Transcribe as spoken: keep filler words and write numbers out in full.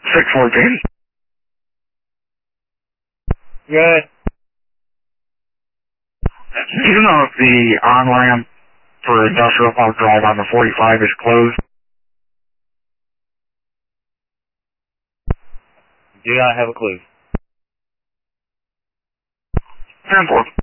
six fourteen. Good. Do you know if the on-ramp for Industrial Park Drive on the forty-five is closed? Do not have a clue. ten four.